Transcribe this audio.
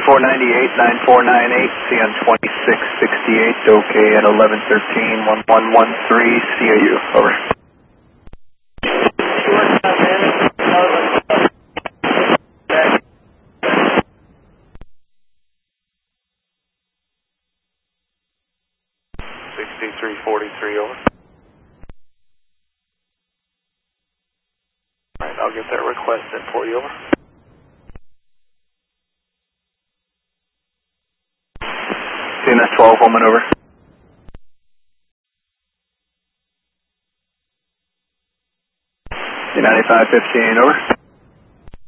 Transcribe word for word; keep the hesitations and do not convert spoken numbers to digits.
twenty-four ninety-eight, nine four nine eight, C N twenty-six sixty-eight, okay at eleven thirteen, one one one three, C A U, over. sixty-three forty-three, over. Alright, I'll get that request in for you, over. C N S twelve, Woman, over. C ninety-five fifteen, over.